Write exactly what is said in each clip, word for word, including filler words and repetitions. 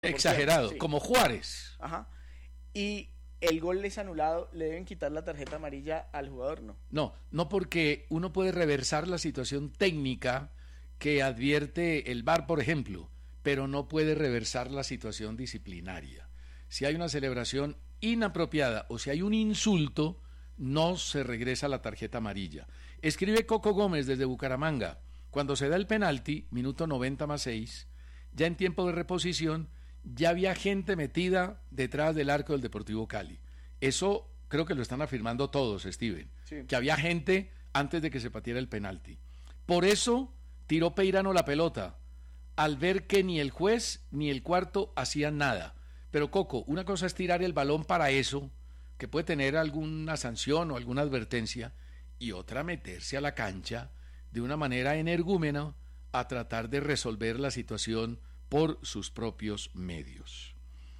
Exagerado, sí. como Juárez. Ajá. Y el gol es anulado, le deben quitar la tarjeta amarilla al jugador, ¿no? No, no porque uno puede reversar la situación técnica que advierte el V A R, por ejemplo, pero no puede reversar la situación disciplinaria. Si hay una celebración inapropiada o si hay un insulto, no se regresa la tarjeta amarilla. Escribe Coco Gómez desde Bucaramanga: cuando se da el penalti, minuto noventa más seis, ya en tiempo de reposición, ya había gente metida detrás del arco del Deportivo Cali. Eso creo que lo están afirmando todos, Steven, sí. que había gente antes de que se pateara el penalti. Por eso tiró Peirano la pelota, al ver que ni el juez ni el cuarto hacían nada. Pero Coco, una cosa es tirar el balón para eso, que puede tener alguna sanción o alguna advertencia, y otra meterse a la cancha de una manera energúmena a tratar de resolver la situación por sus propios medios.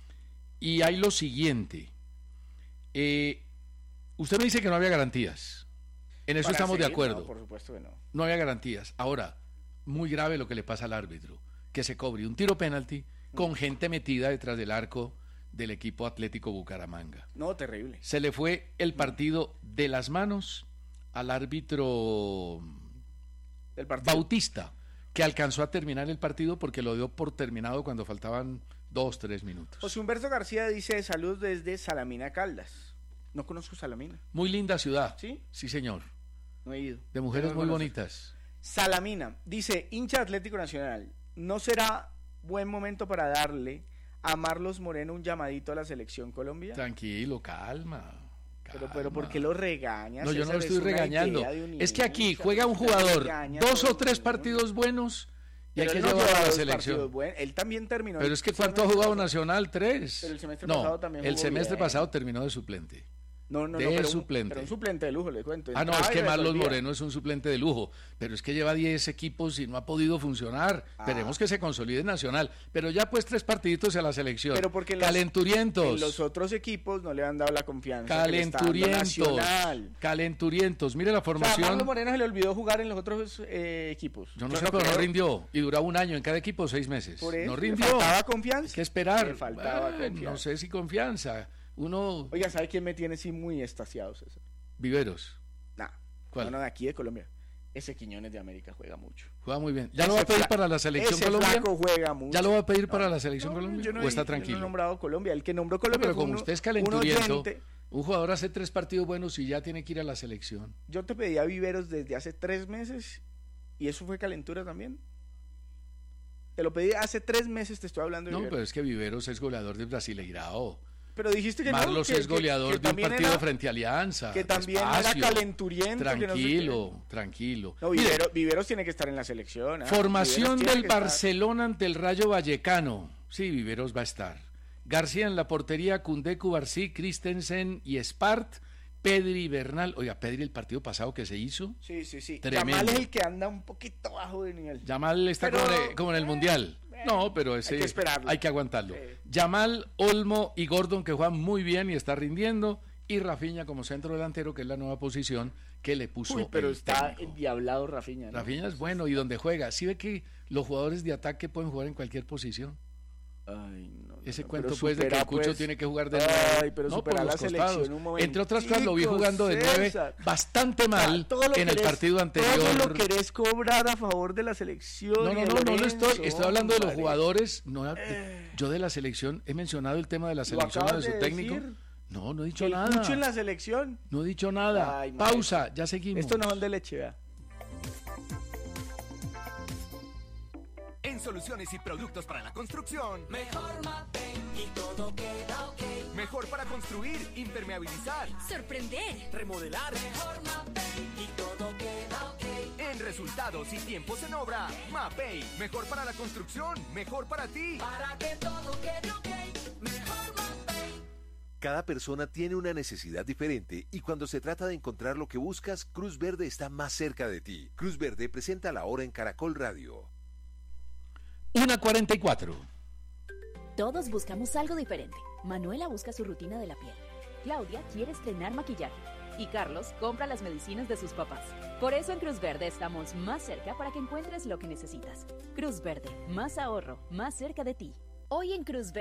Y hay lo siguiente, eh, usted me dice que no había garantías, en eso Para estamos seguir, de acuerdo. No, por supuesto que no. No había garantías. Ahora, muy grave lo que le pasa al árbitro, que se cobre un tiro penalti con gente metida detrás del arco del equipo Atlético Bucaramanga. No, terrible. Se le fue el partido de las manos al árbitro El partido. Bautista, que alcanzó a terminar el partido porque lo dio por terminado cuando faltaban dos, tres minutos. José Humberto García dice: saludos desde Salamina, Caldas. No conozco Salamina. Muy linda ciudad. ¿Sí? Sí, señor. No he ido. De mujeres No muy conozco. bonitas. Salamina dice: hincha Atlético Nacional, ¿no será buen momento para darle a Marlos Moreno un llamadito a la selección Colombia? Tranquilo, calma. Pero, pero ¿por qué lo regañas? No, yo no César? lo estoy Es una regañando. idea de un Es que aquí hincha, juega un usted jugador regaña dos todo o tres el mundo. partidos buenos y hay Pero que él no llevarlo a lleva la dos selección. partidos buenos. Él también terminó. Pero el es que ¿cuánto ha semestre jugado pasado. Nacional? Tres. Pero el semestre no, pasado también el jugó semestre bien. pasado terminó de suplente. No, no, de no, pero suplente. Un, pero un suplente de lujo, le cuento. Ah, no, Entraba es y que Marlos resolvía. Moreno es un suplente de lujo, pero es que lleva diez equipos y no ha podido funcionar. Ah. Esperemos que se consolide en Nacional, pero ya pues tres partiditos a la selección. Pero porque en los- calenturientos. En los otros equipos no le han dado la confianza. que le está dando Calenturientos. Nacional. Calenturientos. Mire la O sea, a formación. Marlos Moreno se le olvidó jugar en los otros eh, equipos. Yo no sé, pero no creo. rindió. Y duraba un año en cada equipo, seis meses. Por eso, no ¿le rindió. faltaba confianza? Hay que esperar. Le faltaba Ah, confianza. No sé si confianza. Uno. Oiga, ¿sabe quién me tiene sí muy extasiado, César? Viveros. Nah, ¿Cuál? no, no, de aquí de Colombia. Ese Quiñones de América juega mucho. Juega muy bien. ¿Ya lo Ese va a pedir fla- para la selección ese Colombia? flaco juega mucho. ¿Ya lo va a pedir para No, la selección no, Colombia? yo no ¿O he- está yo no he tranquilo? nombrado Colombia. El que nombró No, Colombia pero fue como un- usted es un calenturiento, oyente. un jugador hace tres partidos buenos y ya tiene que ir a la selección. Yo te pedí a Viveros desde hace tres meses y eso fue calentura también. Te lo pedí hace tres meses, te estoy hablando de No, Viveros. pero es que Viveros es goleador de Brasileirao. Pero dijiste que Marlos no, que, es goleador que, que de un también partido era- frente a Alianza. que también Despacio. era calenturiento. que no sé Tranquilo, qué. tranquilo. No, Mire, Viveros, Viveros tiene que estar en la selección. ¿ah? formación Viveros tiene del que estar. Barcelona ante el Rayo Vallecano. Sí, Viveros va a estar. García en la portería, Koundé, Cubarsí, Christensen y Spart. Pedri, Bernal. Oiga, Pedri el partido pasado que se hizo. Sí, sí, sí. Tremendo. Yamal es el que anda un poquito bajo de nivel. Yamal está Pero, como, en- como en el eh, Mundial. eh, No, pero ese hay que esperarlo. hay que aguantarlo. Sí. Yamal, Olmo y Gordon que juegan muy bien y está rindiendo. Y Rafinha como centro delantero, que es la nueva posición que le puso Uy, pero el está técnico. endiablado Rafinha. ¿no? Rafinha es bueno y donde juega. ¿Sí ve que los jugadores de ataque pueden jugar en cualquier posición? Ay, no, no, Ese no, cuento pero pues de que supera, el Cucho pues, tiene que jugar de ay, nueve. pero no, supera por la los selección costados. un Entre otras cosas lo vi jugando de nueve César. bastante O sea, mal todo lo en el querés- partido anterior. Todo lo querés cobrar a favor de la selección. No, y no, de no, no lo Lorenzo, estoy. Estoy hablando de los hombre. jugadores. No, Eh. yo de la selección he mencionado el tema de la Lo selección o acabas de su de técnico. decir. No, no he Que dicho el nada. Cucho en la selección. No he dicho nada. Ay, Pausa, ya seguimos. Esto no son de leche, vea. En soluciones y productos para la construcción, Mejor Mapei y todo queda ok. mejor para construir, impermeabilizar, Sorprender. remodelar. Mejor Mapei y todo queda ok. En resultados y tiempos en obra, Mapei, mejor para la construcción, mejor para ti. Para que todo quede ok. Mejor Mapei. Cada persona tiene una necesidad diferente y cuando se trata de encontrar lo que buscas, Cruz Verde está más cerca de ti. Cruz Verde presenta La Hora en Caracol Radio. una cuarenta y cuatro. Todos buscamos algo diferente. Manuela busca su rutina de la piel. Claudia quiere estrenar maquillaje. Y Carlos compra las medicinas de sus papás. Por eso en Cruz Verde estamos más cerca para que encuentres lo que necesitas. Cruz Verde, más ahorro, más cerca de ti. Hoy en Cruz Verde.